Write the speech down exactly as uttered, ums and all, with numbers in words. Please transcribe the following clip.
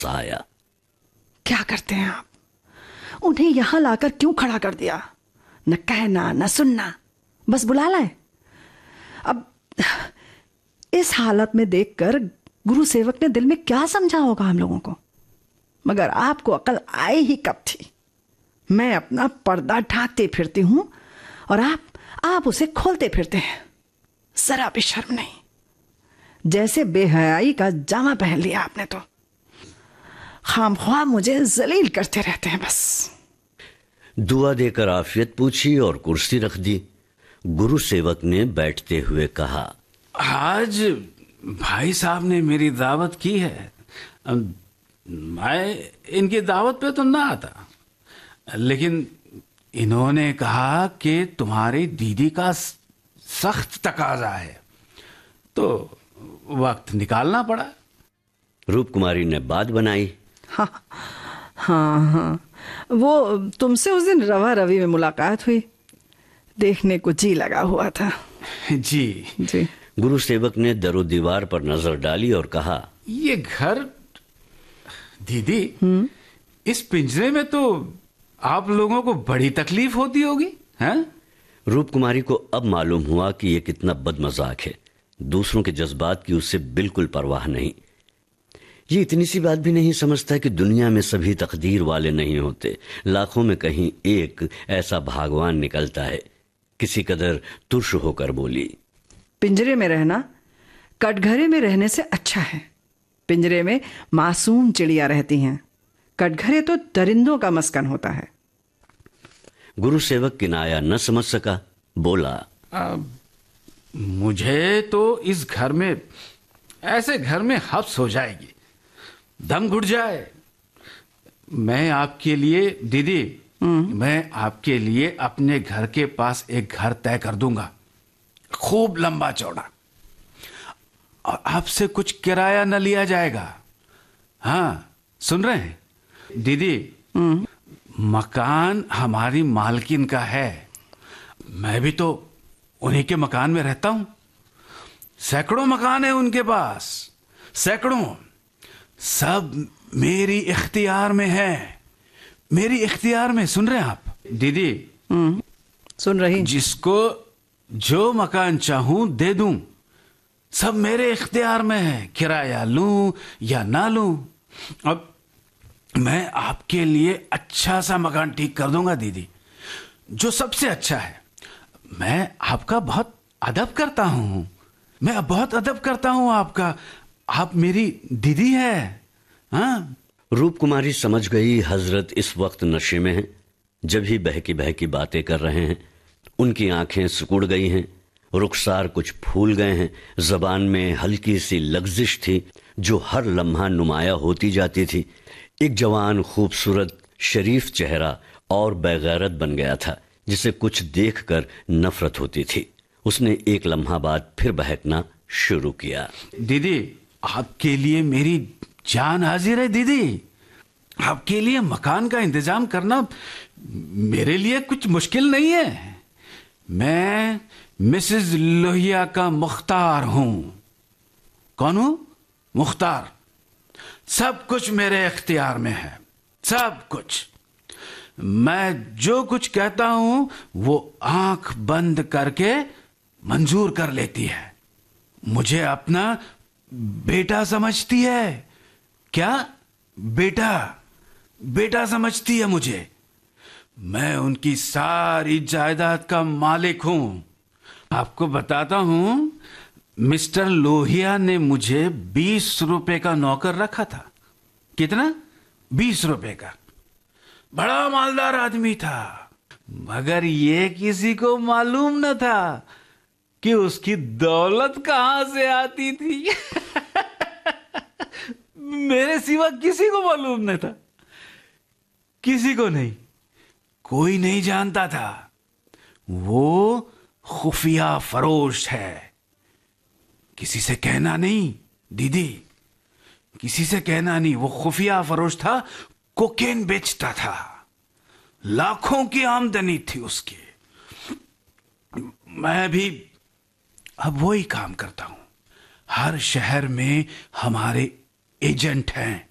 आया। क्या करते हैं आप? उन्हें यहां लाकर क्यों खड़ा कर दिया? न कहना न सुनना, बस बुला लाए। अब इस हालत में देखकर गुरु सेवक ने दिल में क्या समझा होगा हम लोगों को। मगर आपको अकल आई ही कब थी? मैं अपना पर्दा ढांकते फिरती हूं और आप आप उसे खोलते फिरते हैं। जरा भी शर्म नहीं, जैसे बेहयाई का जामा पहन लिया आपने तो। खामख्वाह मुझे जलील करते रहते हैं बस। दुआ देकर आफियत पूछी और कुर्सी रख दी। गुरु सेवक ने बैठते हुए कहा, आज भाई साहब ने मेरी दावत की है। मैं इनकी दावत पे तो ना आता, लेकिन इन्होंने कहा कि तुम्हारी दीदी का सख्त तकाजा है, तो वक्त निकालना पड़ा। रूप कुमारी ने बात बनाई। हाँ हाँ हाँ, वो तुमसे उस दिन रवा रवी में मुलाकात हुई, देखने को जी लगा हुआ था। जी जी। गुरु सेवक ने दरो दीवार पर नजर डाली और कहा, ये घर दीदी, इस पिंजरे में तो आप लोगों को बड़ी तकलीफ होती होगी, हैं? रूप कुमारी को अब मालूम हुआ कि यह कितना बदमजाक है। दूसरों के जज्बात की उससे बिल्कुल परवाह नहीं। ये इतनी सी बात भी नहीं समझता कि दुनिया में सभी तकदीर वाले नहीं होते। लाखों में कहीं एक ऐसा भगवान निकलता है। किसी कदर तुर्श होकर बोली, पिंजरे में रहना कटघरे में रहने से अच्छा है। पिंजरे में मासूम चिड़िया रहती हैं, कटघरे तो दरिंदों का मस्कन होता है। गुरु सेवक किनाया न समझ सका, बोला, आ, मुझे तो इस घर में, ऐसे घर में हब्स हो जाएगी, दम घुट जाए। मैं आपके लिए दीदी, मैं आपके लिए अपने घर के पास एक घर तय कर दूंगा, खूब लंबा चौड़ा, और आपसे कुछ किराया न लिया जाएगा। हाँ, सुन रहे हैं दीदी? मकान हमारी मालकिन का है, मैं भी तो उन्हीं के मकान में रहता हूं। सैकड़ों मकान है उनके पास, सैकड़ों, सब मेरी इख्तियार में है, मेरी इख्तियार में। सुन रहे हैं आप दीदी? सुन रही। जिसको जो मकान चाहूं दे दूं, सब मेरे इख्तियार में है, किराया लूं या ना लूं। अब मैं आपके लिए अच्छा सा मकान ठीक कर दूंगा दीदी, जो सबसे अच्छा है। मैं आपका बहुत अदब करता हूं, मैं बहुत अदब करता हूं आपका, आप मेरी दीदी है। हाँ। रूप कुमारी समझ गई हजरत इस वक्त नशे में हैं, जब ही बहकी बहकी बातें कर रहे हैं। उनकी आंखें सिकुड़ गई हैं, रुखसार कुछ फूल गए हैं, जबान में हल्की सी लग्जिश थी जो हर लम्हा नुमाया होती जाती थी। एक जवान खूबसूरत शरीफ चेहरा और बेगैरत बन गया था, जिसे कुछ देखकर नफरत होती थी। उसने एक लम्हा बाद फिर बहकना शुरू किया। दीदी, आपके लिए मेरी जान हाजिर है दीदी। आपके लिए मकान का इंतजाम करना मेरे लिए कुछ मुश्किल नहीं है। मैं मिसेस लोहिया का मुख्तार हूं। कौन हूं? मुख्तार। सब कुछ मेरे इख्तियार में है, सब कुछ। मैं जो कुछ कहता हूं वो आंख बंद करके मंजूर कर लेती है। मुझे अपना बेटा समझती है। क्या? बेटा, बेटा समझती है मुझे। मैं उनकी सारी जायदाद का मालिक हूं। आपको बताता हूं, मिस्टर लोहिया ने मुझे बीस रुपए का नौकर रखा था। कितना? बीस रुपए का। बड़ा मालदार आदमी था, मगर ये किसी को मालूम न था कि उसकी दौलत कहां से आती थी। मेरे सिवा किसी को मालूम नहीं था, किसी को नहीं, कोई नहीं जानता था। वो खुफिया फरोश है। किसी से कहना नहीं दीदी, किसी से कहना नहीं। वो खुफिया फरोश था, कोकेन बेचता था, लाखों की आमदनी थी उसकी। मैं भी अब वही काम करता हूं। हर शहर में हमारे एजेंट हैं,